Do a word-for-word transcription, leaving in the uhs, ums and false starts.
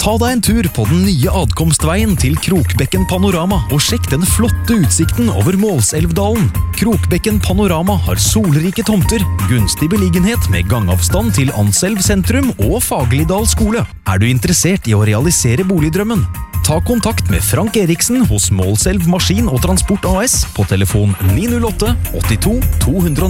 Ta deg en tur på den nye adkomstveien til Krokbekken Panorama og sjekk den flotte utsikten over Målselvdalen. Krokbekken Panorama har solrike tomter, gunstig beliggenhet med gangavstand til Anselv sentrum og Fagerlidal skole. Er du interessert i å realisere boligdrømmen? Ta kontakt med Frank Eriksen hos Målselv Maskin og Transport A S på telefon ni null åtte åttito to